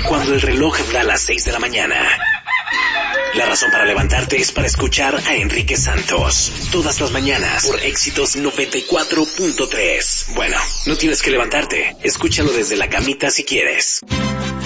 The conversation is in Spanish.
Cuando el reloj da las 6 de la mañana. La razón para levantarte es para escuchar a Enrique Santos. Todas las mañanas por Éxitos 94.3. Bueno, no tienes que levantarte. Escúchalo desde la camita si quieres.